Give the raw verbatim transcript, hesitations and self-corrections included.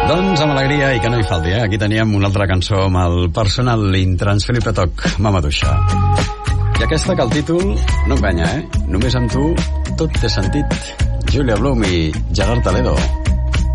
Doncs amb alegria i que no hi falti, eh? Aquí teníem una altra cançó amb el personal intransferible toc Mamaduixa. I aquesta que el títol no enganya, eh? Només amb tu tot té sentit. Júlia Blum i Gerard Toledo.